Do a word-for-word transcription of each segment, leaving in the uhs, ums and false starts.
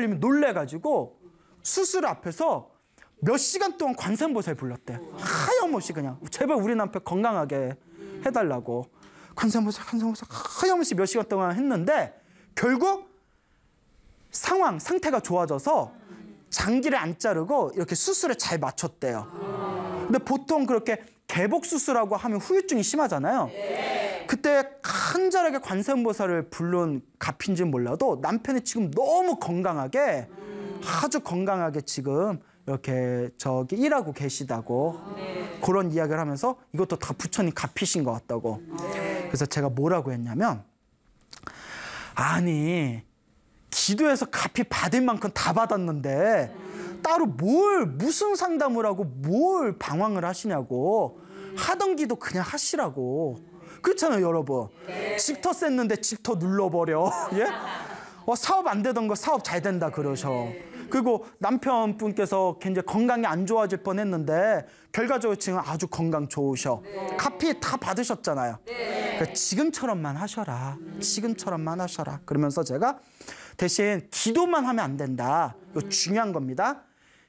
목사님이 놀래가지고 수술 앞에서 몇 시간 동안 관세음보살 불렀대. 하염없이 그냥 제발 우리 남편 건강하게 해달라고. 관세음보살 관세음보살 하염없이 몇 시간 동안 했는데 결국 상황 상태가 좋아져서 장기를 안 자르고 이렇게 수술을 잘 마쳤대요. 근데 보통 그렇게 개복 수술하고 하면 후유증이 심하잖아요. 그때 간절하게 관세음보살을 부른 값인지는 몰라도 남편이 지금 너무 건강하게 아주 건강하게 지금 이렇게 저기 일하고 계시다고 그런 이야기를 하면서 이것도 다 부처님 값이신 것 같다고. 그래서 제가 뭐라고 했냐면 아니 기도해서 값이 받을 만큼 다 받았는데 따로 뭘 무슨 상담을 하고 뭘 방황을 하시냐고. 하던 기도 그냥 하시라고. 그렇잖아요 여러분. 집터 셌는데 집터 눌러버려. 예? 어, 사업 안 되던 거 사업 잘 된다 그러셔. 그리고 남편분께서 굉장히 건강이 안 좋아질 뻔했는데 결과적으로 지금 아주 건강 좋으셔. 값이 다 받으셨잖아요. 그러니까 지금처럼만 하셔라. 지금처럼만 하셔라. 그러면서 제가 대신 기도만 하면 안 된다. 이거 중요한 겁니다.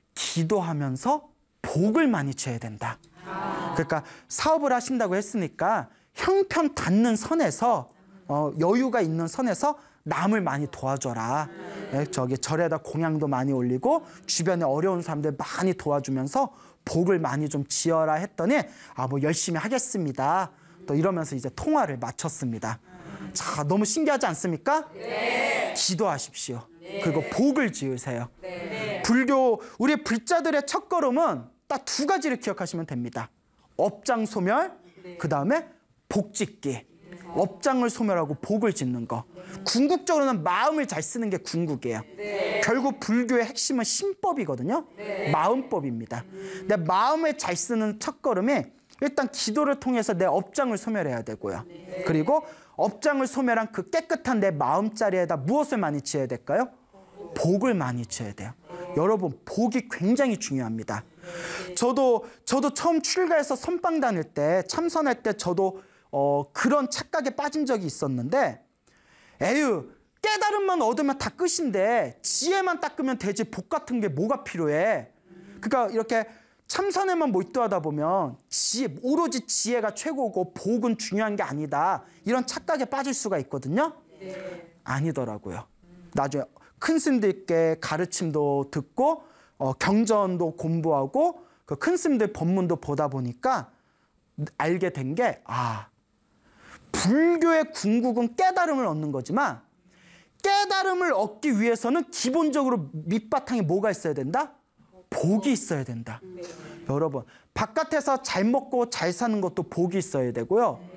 기도하면서 복을 많이 줘야 된다. 그러니까 사업을 하신다고 했으니까 형편 닿는 선에서 어, 여유가 있는 선에서 남을 많이 도와줘라. 예, 저기 절에다 공양도 많이 올리고 주변에 어려운 사람들 많이 도와주면서 복을 많이 좀 지어라 했더니 아, 뭐 열심히 하겠습니다. 또 이러면서 이제 통화를 마쳤습니다. 자, 너무 신기하지 않습니까? 네. 기도하십시오. 네. 그리고 복을 지으세요. 네. 불교 우리 불자들의 첫걸음은 딱 두 가지를 기억하시면 됩니다. 업장 소멸, 네. 그 다음에 복 짓기. 업장을 소멸하고 복을 짓는 거. 궁극적으로는 마음을 잘 쓰는 게 궁극이에요. 네. 결국 불교의 핵심은 신법이거든요. 네. 마음법입니다. 내 마음을 잘 쓰는 첫걸음이 일단 기도를 통해서 내 업장을 소멸해야 되고요. 네. 그리고 업장을 소멸한 그 깨끗한 내 마음자리에다 무엇을 많이 지어야 될까요? 복을 많이 지어야 돼요. 여러분, 복이 굉장히 중요합니다. 저도 저도 처음 출가해서 선방 다닐 때, 참선할 때 저도 어, 그런 착각에 빠진 적이 있었는데, 에휴, 깨달음만 얻으면 다 끝인데 지혜만 닦으면 되지 복 같은 게 뭐가 필요해? 그러니까 이렇게 참선에만 몰두하다 보면 지혜, 오로지 지혜가 최고고 복은 중요한 게 아니다. 이런 착각에 빠질 수가 있거든요. 네. 아니더라고요. 나중에 큰 스님들께 가르침도 듣고 어, 경전도 공부하고 그 큰 스님들 법문도 보다 보니까 알게 된 게 아, 불교의 궁극은 깨달음을 얻는 거지만 깨달음을 얻기 위해서는 기본적으로 밑바탕에 뭐가 있어야 된다? 복이 있어야 된다. 네. 여러분, 바깥에서 잘 먹고 잘 사는 것도 복이 있어야 되고요. 네.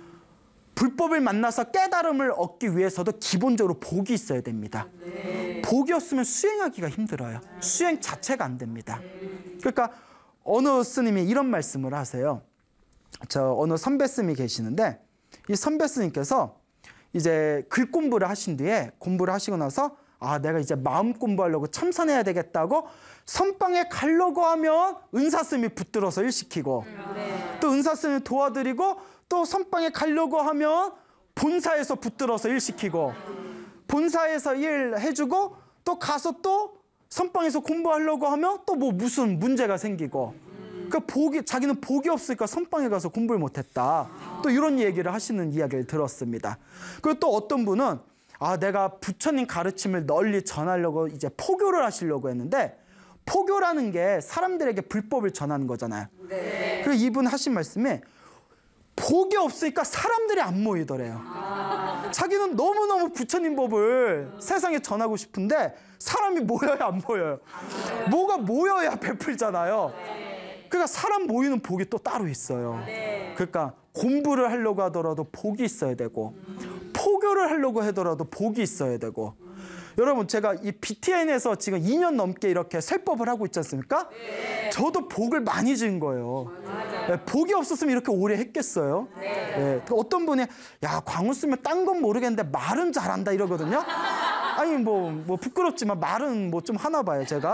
불법을 만나서 깨달음을 얻기 위해서도 기본적으로 복이 있어야 됩니다. 네. 복이 없으면 수행하기가 힘들어요. 네. 수행 자체가 안 됩니다. 네. 그러니까 어느 스님이 이런 말씀을 하세요. 저 어느 선배 스님이 계시는데 이 선배 스님께서 이제 글 공부를 하신 뒤에 공부를 하시고 나서 아, 내가 이제 마음 공부하려고 참선해야 되겠다고 선방에 가려고 하면 은사스님이 붙들어서 일시키고 네. 또 은사스님이 도와드리고 또 선방에 가려고 하면 본사에서 붙들어서 일시키고 본사에서 일 해주고 또 가서 또 선방에서 공부하려고 하면 또 뭐 무슨 문제가 생기고 그 복이 자기는 복이 없으니까 선방에 가서 공부를 못했다. 또 이런 얘기를 하시는 이야기를 들었습니다. 그리고 또 어떤 분은 아, 내가 부처님 가르침을 널리 전하려고 이제 포교를 하시려고 했는데 포교라는 게 사람들에게 불법을 전하는 거잖아요. 네. 그리고 이분 하신 말씀이 복이 없으니까 사람들이 안 모이더래요. 아. 자기는 너무너무 부처님 법을 음. 세상에 전하고 싶은데 사람이 모여야 안 모여요. 안 뭐가 모여야 베풀잖아요. 네. 그러니까 사람 모이는 복이 또 따로 있어요. 네. 그러니까 공부를 하려고 하더라도 복이 있어야 되고 음. 포교를 하려고 하더라도 복이 있어야 되고 음. 여러분, 제가 이 비티엔에서 지금 이 년 넘게 이렇게 설법을 하고 있지 않습니까? 네. 저도 복을 많이 지은 거예요. 네, 복이 없었으면 이렇게 오래 했겠어요? 네. 네, 어떤 분이 야, 광우 쓰면 딴 건 모르겠는데 말은 잘한다 이러거든요. 아니 뭐, 뭐 부끄럽지만 말은 뭐 좀 하나 봐요, 제가.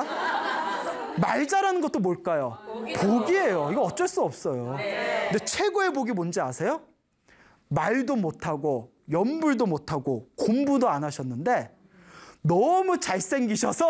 말 잘하는 것도 뭘까요? 복이에요. 이거 어쩔 수 없어요. 네. 근데 최고의 복이 뭔지 아세요? 말도 못하고 연불도 못하고 공부도 안 하셨는데 너무 잘생기셔서